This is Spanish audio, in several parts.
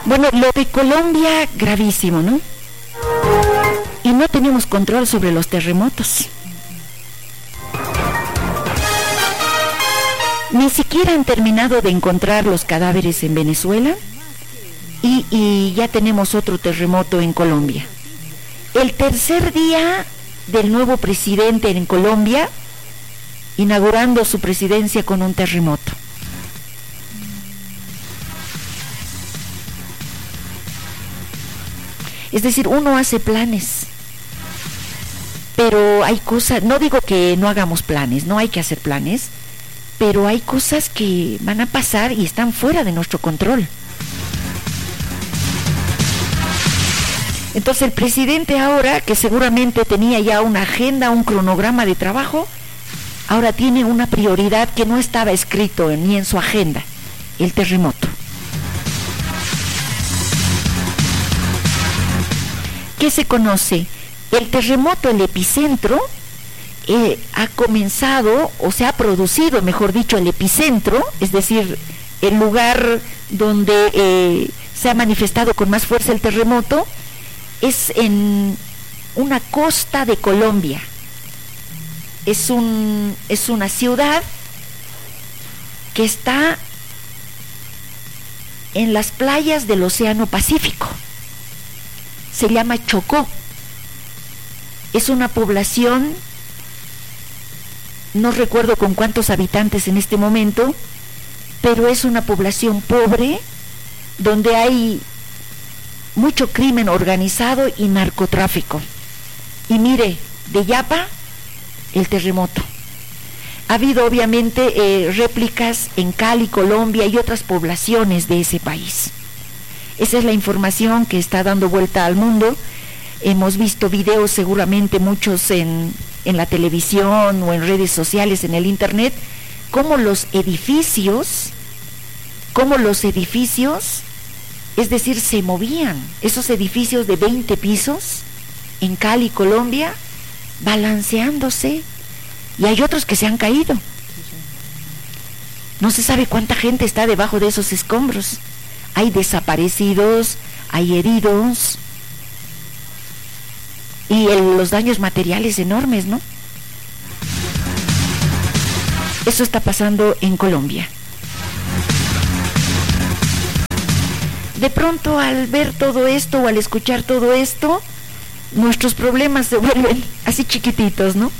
Bueno, lo de Colombia, gravísimo, ¿no? Y no tenemos control sobre los terremotos. Ni siquiera han terminado de encontrar los cadáveres en Venezuela y ya tenemos otro terremoto en Colombia. El tercer día del nuevo presidente en Colombia, inaugurando su presidencia con un terremoto. Es decir, uno hace planes, pero hay cosas, no digo que no hagamos planes, no hay que hacer planes, pero hay cosas que van a pasar y están fuera de nuestro control. Entonces el presidente ahora, que seguramente tenía ya una agenda, un cronograma de trabajo, ahora tiene una prioridad que no estaba escrito ni en su agenda: el terremoto. ¿Qué se conoce? El terremoto, el epicentro, ha comenzado, o se ha producido, mejor dicho, el epicentro, es decir, el lugar donde se ha manifestado con más fuerza el terremoto, es en una costa de Colombia. Es una ciudad que está en las playas del Océano Pacífico. Se llama Chocó. Es una población, no recuerdo con cuántos habitantes en este momento, pero es una población pobre donde hay mucho crimen organizado y narcotráfico. Y mire, de Yapa, el terremoto. Ha habido obviamente réplicas en Cali, Colombia y otras poblaciones de ese país. Esa es la información que está dando vuelta al mundo. Hemos visto videos seguramente muchos en la televisión o en redes sociales, en el internet, cómo los edificios, es decir, se movían. Esos edificios de 20 pisos en Cali, Colombia, balanceándose, y hay otros que se han caído. No se sabe cuánta gente está debajo de esos escombros. Hay desaparecidos, hay heridos, y los daños materiales enormes, ¿no? Eso está pasando en Colombia. De pronto, al ver todo esto o al escuchar todo esto, nuestros problemas se vuelven así chiquititos, ¿no?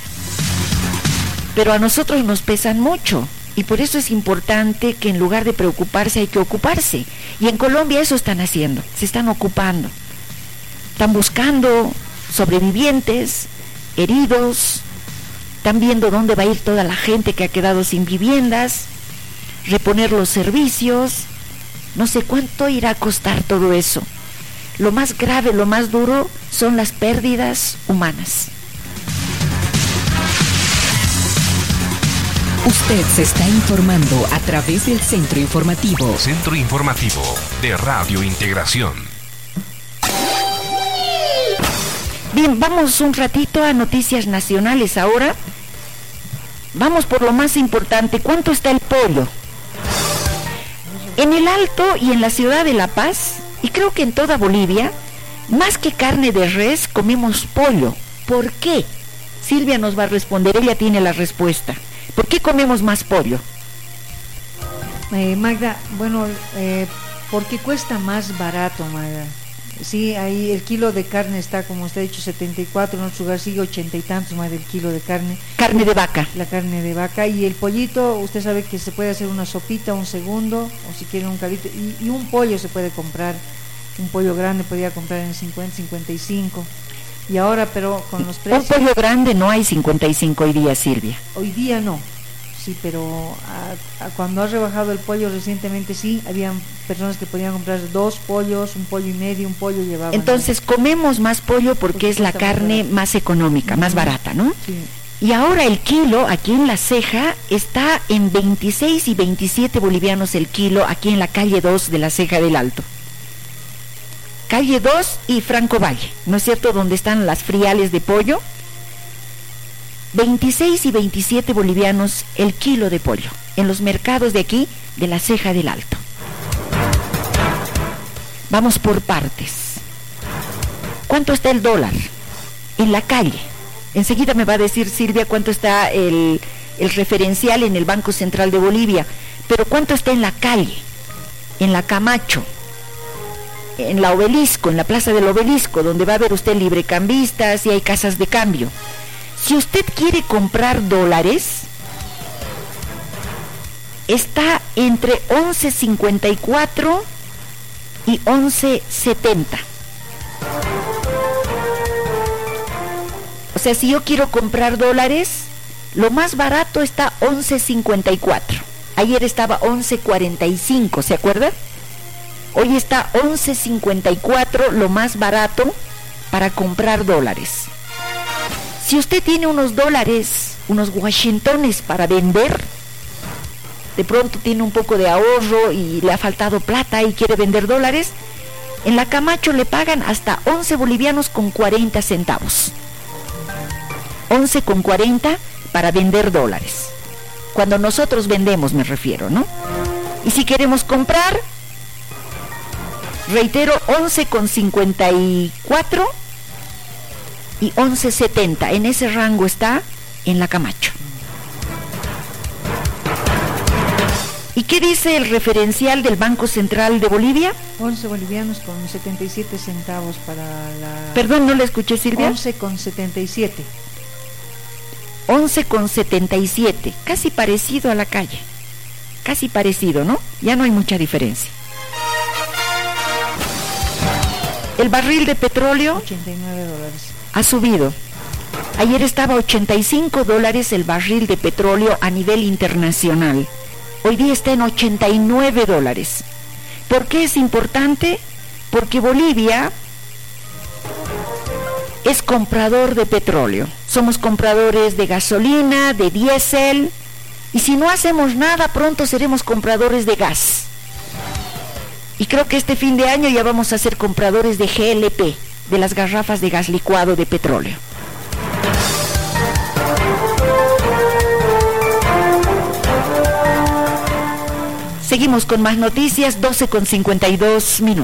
Pero a nosotros nos pesan mucho. Y por eso es importante que en lugar de preocuparse hay que ocuparse. Y en Colombia eso están haciendo, se están ocupando. Están buscando sobrevivientes, heridos, están viendo dónde va a ir toda la gente que ha quedado sin viviendas, reponer los servicios. No sé cuánto irá a costar todo eso. Lo más grave, lo más duro son las pérdidas humanas. Usted se está informando a través del Centro Informativo. Centro Informativo de Radio Integración. Bien, vamos un ratito a noticias nacionales ahora. Vamos por lo más importante. ¿Cuánto está el pollo? En el Alto y en la ciudad de La Paz, y creo que en toda Bolivia, más que carne de res, comemos pollo. ¿Por qué? Silvia nos va a responder, ella tiene la respuesta. ¿Por qué comemos más pollo? Magda, bueno, porque cuesta más barato, Magda. Sí, ahí el kilo de carne está, como usted ha dicho, 74, en otro lugar sigue 80 y tantos más del kilo de carne. Carne de vaca. La carne de vaca. Y el pollito, usted sabe que se puede hacer una sopita, un segundo, o si quiere un caldito. Y un pollo se puede comprar, un pollo grande podría comprar en 50, 55. Y ahora, pero con los precios... Un pollo grande no hay 55 hoy día, Silvia. Hoy día no. Sí, pero cuando ha rebajado el pollo recientemente, sí, habían personas que podían comprar 2 pollos, un pollo y medio, un pollo llevaban. Entonces comemos más pollo porque es la carne más económica, más barata, ¿no? Sí. Y ahora el kilo aquí en La Ceja está en 26 y 27 bolivianos el kilo, aquí en la calle 2 de La Ceja del Alto. Calle 2 y Franco Valle, ¿no es cierto? Donde están las friales de pollo. 26 y 27 bolivianos el kilo de pollo en los mercados de aquí de La Ceja del Alto. Vamos por partes. ¿Cuánto está el dólar en la calle? Enseguida me va a decir Silvia cuánto está el referencial en el Banco Central de Bolivia, pero cuánto está en la calle, en la Camacho, en la Obelisco, en la Plaza del Obelisco, donde va a ver usted librecambistas y hay casas de cambio. Si usted quiere comprar dólares, está entre 11.54 y 11.70. O sea, si yo quiero comprar dólares, lo más barato está 11.54. Ayer estaba 11.45, ¿se acuerda? Hoy está 11.54, lo más barato para comprar dólares. Si usted tiene unos dólares, unos washingtones para vender, de pronto tiene un poco de ahorro y le ha faltado plata y quiere vender dólares, en la Camacho le pagan hasta 11 bolivianos con 40 centavos. 11 con 40 para vender dólares. Cuando nosotros vendemos me refiero, ¿no? Y si queremos comprar, reitero, 11 con 54 y 11.70. En ese rango está en la Camacho. ¿Y qué dice el referencial del Banco Central de Bolivia? 11 bolivianos con 77 centavos para la... Perdón, no le escuché, Silvia. 11 con 77. 11 con 77, casi parecido a la calle. Casi parecido, ¿no? Ya no hay mucha diferencia. El barril de petróleo 89 dólares. ha subido. Ayer estaba $85 el barril de petróleo a nivel internacional. Hoy día está en $89. ¿Por qué es importante? Porque Bolivia es comprador de petróleo. Somos compradores de gasolina, de diésel, y si no hacemos nada, pronto seremos compradores de gas. Y creo que este fin de año ya vamos a ser compradores de GLP, de las garrafas de gas licuado de petróleo. Seguimos con más noticias, 12:52.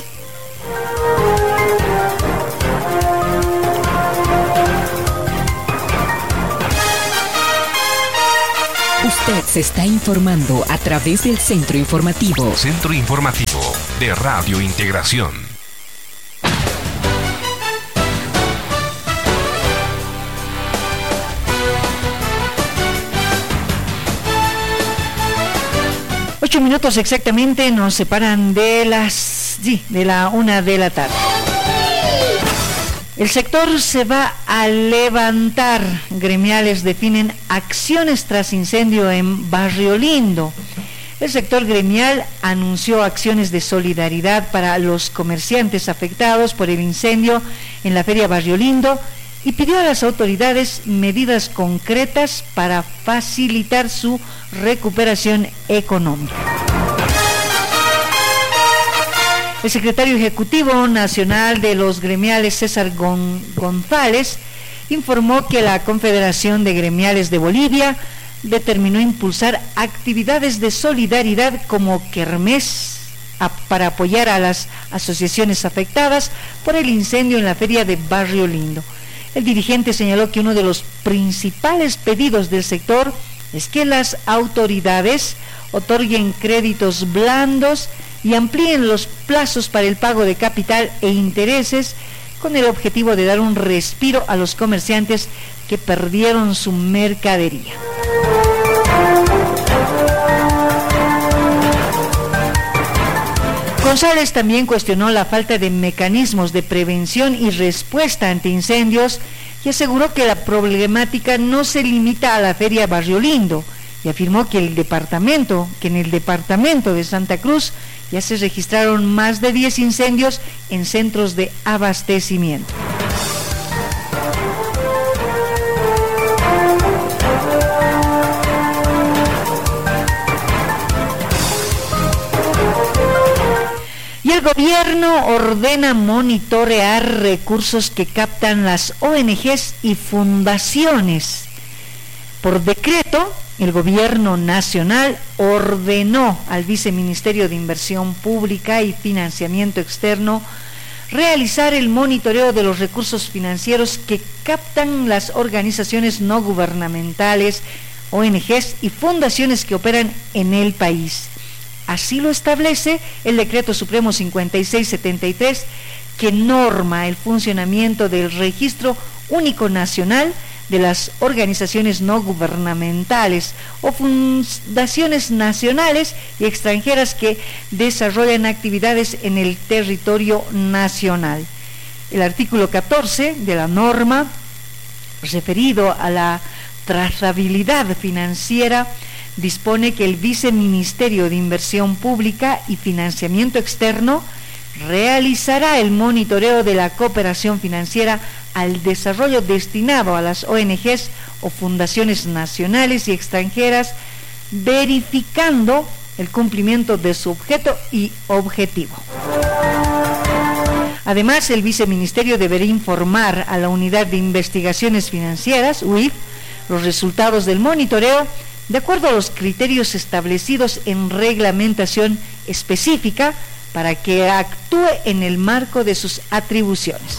Usted se está informando a través del Centro Informativo. Centro Informativo de Radio Integración. Ocho minutos exactamente nos separan de la 1 de la tarde. El sector se va a levantar. Gremiales definen acciones tras incendio en Barrio Lindo. El sector gremial anunció acciones de solidaridad para los comerciantes afectados por el incendio en la Feria Barrio Lindo y pidió a las autoridades medidas concretas para facilitar su recuperación económica. El secretario ejecutivo nacional de los gremiales, César González, informó que la Confederación de Gremiales de Bolivia determinó impulsar actividades de solidaridad como kermés para apoyar a las asociaciones afectadas por el incendio en la Feria de Barrio Lindo. El dirigente señaló que uno de los principales pedidos del sector es que las autoridades otorguen créditos blandos y amplíen los plazos para el pago de capital e intereses con el objetivo de dar un respiro a los comerciantes que perdieron su mercadería. González también cuestionó la falta de mecanismos de prevención y respuesta ante incendios y aseguró que la problemática no se limita a la Feria Barrio Lindo y afirmó que en el departamento de Santa Cruz ya se registraron más de 10 incendios en centros de abastecimiento. Y el gobierno ordena monitorear recursos que captan las ONGs y fundaciones. Por decreto, El Gobierno Nacional ordenó al Viceministerio de Inversión Pública y Financiamiento Externo realizar el monitoreo de los recursos financieros que captan las organizaciones no gubernamentales, ONGs y fundaciones que operan en el país. Así lo establece el Decreto Supremo 5673, que norma el funcionamiento del Registro Único Nacional de las organizaciones no gubernamentales o fundaciones nacionales y extranjeras que desarrollan actividades en el territorio nacional. El artículo 14 de la norma, referido a la trazabilidad financiera, dispone que el Viceministerio de Inversión Pública y Financiamiento Externo realizará el monitoreo de la cooperación financiera al desarrollo destinado a las ONGs o fundaciones nacionales y extranjeras, verificando el cumplimiento de su objeto y objetivo. Además, el viceministerio deberá informar a la Unidad de Investigaciones Financieras, UIF, los resultados del monitoreo de acuerdo a los criterios establecidos en reglamentación específica para que actúe en el marco de sus atribuciones.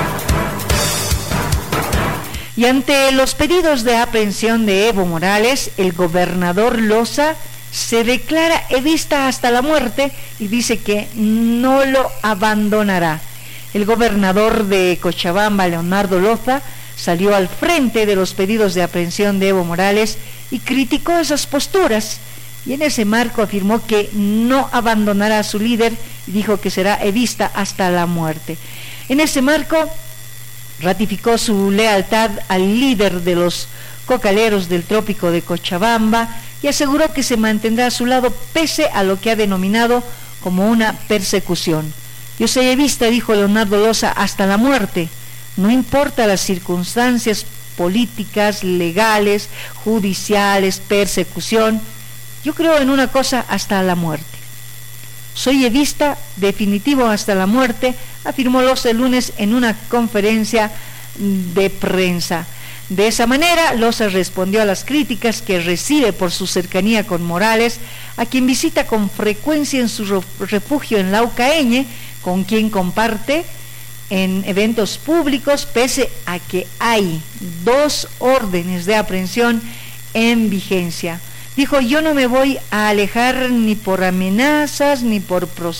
Y ante los pedidos de aprehensión de Evo Morales, el gobernador Loza se declara evista hasta la muerte y dice que no lo abandonará. El gobernador de Cochabamba, Leonardo Loza, salió al frente de los pedidos de aprehensión de Evo Morales y criticó esas posturas, y en ese marco afirmó que no abandonará a su líder y dijo que será evista hasta la muerte. En ese marco ratificó su lealtad al líder de los cocaleros del trópico de Cochabamba y aseguró que se mantendrá a su lado pese a lo que ha denominado como una persecución. Yo soy evista, dijo Leonardo Loza, hasta la muerte. No importa las circunstancias políticas, legales, judiciales, persecución. Yo creo en una cosa hasta la muerte. Soy evista definitivo hasta la muerte, afirmó Loza el lunes en una conferencia de prensa. De esa manera, Loza respondió a las críticas que recibe por su cercanía con Morales, a quien visita con frecuencia en su refugio en Laucaeñe, con quien comparte en eventos públicos, pese a que hay 2 órdenes de aprehensión en vigencia. Dijo: yo no me voy a alejar ni por amenazas, ni por